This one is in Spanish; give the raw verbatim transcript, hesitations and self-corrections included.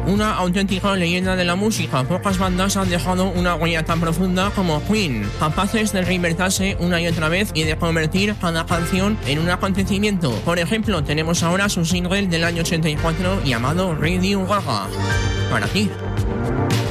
una auténtica leyenda de la música. Pocas bandas han dejado una huella tan profunda como Queen, capaces de reinventarse una y otra vez y de convertir cada canción en un acontecimiento. Por ejemplo, tenemos ahora su single del año ochenta y cuatro llamado Radio Gaga. Para ti.